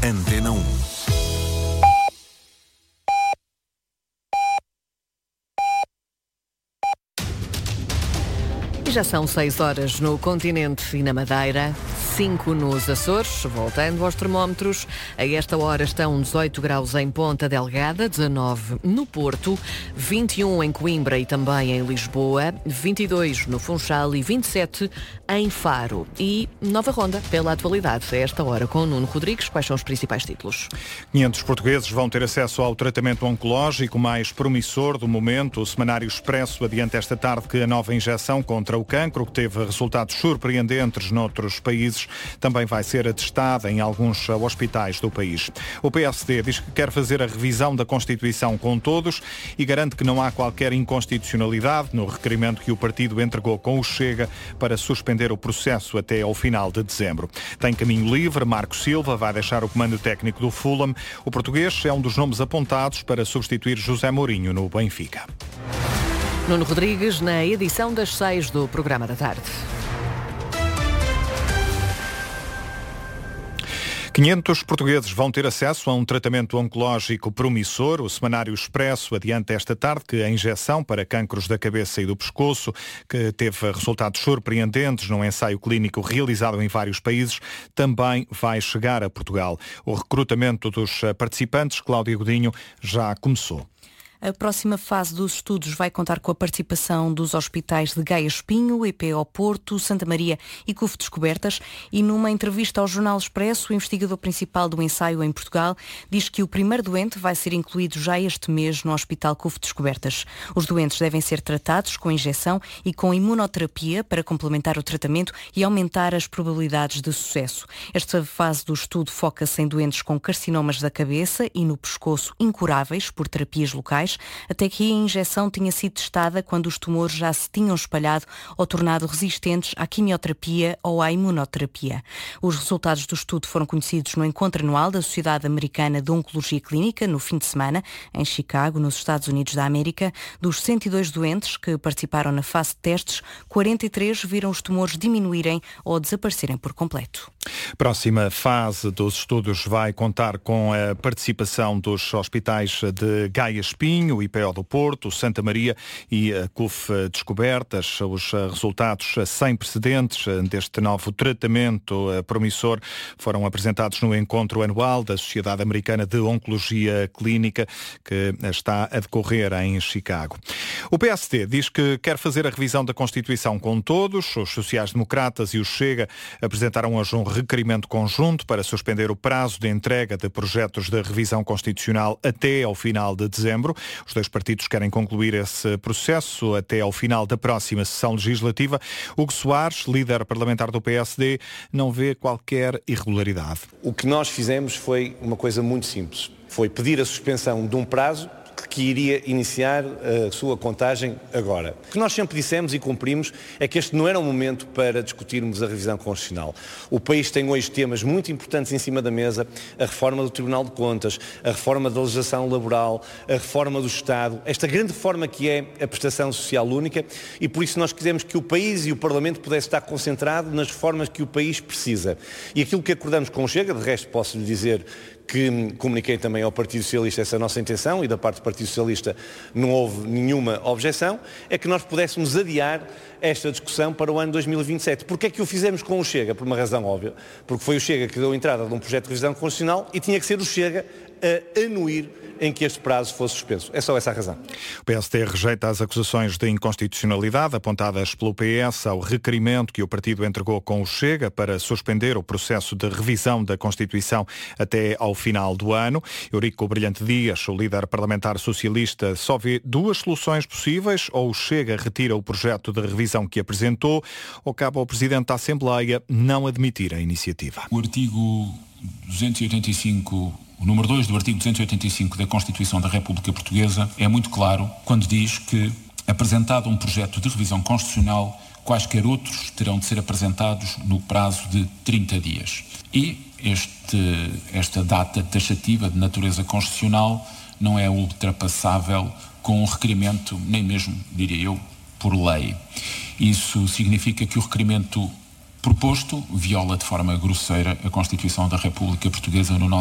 Antena 1. Já são 6 horas no continente e na Madeira, 5 nos Açores. Voltando aos termómetros, a esta hora estão 18 graus em Ponta Delgada, 19 no Porto, 21 em Coimbra e também em Lisboa, 22 no Funchal e 27 em Faro. E nova ronda pela atualidade, a esta hora com Nuno Rodrigues. Quais são os principais títulos? 500 portugueses vão ter acesso ao tratamento oncológico mais promissor do momento. O Semanário Expresso adianta esta tarde que a nova injeção contra o cancro, que teve resultados surpreendentes noutros países, também vai ser atestada em alguns hospitais do país. O PSD diz que quer fazer a revisão da Constituição com todos e garante que não há qualquer inconstitucionalidade no requerimento que o partido entregou com o Chega para suspender o processo até ao final de dezembro. Tem caminho livre, Marco Silva vai deixar o comando técnico do Fulham. O português é um dos nomes apontados para substituir José Mourinho no Benfica. Nuno Rodrigues, na edição das 6 do Programa da Tarde. 500 portugueses vão ter acesso a um tratamento oncológico promissor. O Semanário Expresso adianta esta tarde que a injeção para cancros da cabeça e do pescoço, que teve resultados surpreendentes num ensaio clínico realizado em vários países, também vai chegar a Portugal. O recrutamento dos participantes, Cláudia Godinho, já começou. A próxima fase dos estudos vai contar com a participação dos hospitais de Gaia Espinho, EPO Porto, Santa Maria e CUF Descobertas, e numa entrevista ao Jornal Expresso, o investigador principal do ensaio em Portugal diz que o primeiro doente vai ser incluído já este mês no Hospital CUF Descobertas. Os doentes devem ser tratados com injeção e com imunoterapia para complementar o tratamento e aumentar as probabilidades de sucesso. Esta fase do estudo foca-se em doentes com carcinomas da cabeça e no pescoço incuráveis por terapias locais, até que a injeção tinha sido testada quando os tumores já se tinham espalhado ou tornado resistentes à quimioterapia ou à imunoterapia. Os resultados do estudo foram conhecidos no encontro anual da Sociedade Americana de Oncologia Clínica, no fim de semana, em Chicago, nos Estados Unidos da América. Dos 102 doentes que participaram na fase de testes, 43 viram os tumores diminuírem ou desaparecerem por completo. Próxima fase dos estudos vai contar com a participação dos hospitais de Gaia Espinho, o IPO do Porto, Santa Maria e a CUF Descobertas. Os resultados sem precedentes deste novo tratamento promissor foram apresentados no encontro anual da Sociedade Americana de Oncologia Clínica, que está a decorrer em Chicago. O PSD diz que quer fazer a revisão da Constituição com todos. Os sociais-democratas e o Chega apresentaram hoje um requerimento conjunto para suspender o prazo de entrega de projetos de revisão constitucional até ao final de dezembro. Os dois partidos querem concluir esse processo até ao final da próxima sessão legislativa. Hugo Soares, líder parlamentar do PSD, não vê qualquer irregularidade. O que nós fizemos foi uma coisa muito simples. Foi pedir a suspensão de um prazo que iria iniciar a sua contagem agora. O que nós sempre dissemos e cumprimos é que este não era um momento para discutirmos a revisão constitucional. O país tem hoje temas muito importantes em cima da mesa: a reforma do Tribunal de Contas, a reforma da legislação laboral, a reforma do Estado, esta grande reforma que é a prestação social única, e por isso nós quisemos que o país e o Parlamento pudessem estar concentrado nas reformas que o país precisa. E aquilo que acordamos com o Chega, de resto posso lhe dizer que comuniquei também ao Partido Socialista essa nossa intenção, e da parte do Partido Socialista não houve nenhuma objeção, é que nós pudéssemos adiar esta discussão para o ano 2027. Porquê é que o fizemos com o Chega? Por uma razão óbvia. Porque foi o Chega que deu entrada de um projeto de revisão constitucional e tinha que ser o Chega a anuir em que este prazo fosse suspenso. É só essa a razão. O PSD rejeita as acusações de inconstitucionalidade apontadas pelo PS ao requerimento que o partido entregou com o Chega para suspender o processo de revisão da Constituição até ao final do ano. Eurico Brilhante Dias, o líder parlamentar socialista, só vê duas soluções possíveis: ou o Chega retira o projeto de revisão que apresentou, ou cabe ao Presidente da Assembleia não admitir a iniciativa. O artigo 285, o número 2 do artigo 285 da Constituição da República Portuguesa é muito claro quando diz que, apresentado um projeto de revisão constitucional, quaisquer outros terão de ser apresentados no prazo de 30 dias. E esta data taxativa de natureza constitucional não é ultrapassável com um requerimento, nem mesmo, diria eu, por lei. Isso significa que o requerimento proposto viola de forma grosseira a Constituição da República Portuguesa no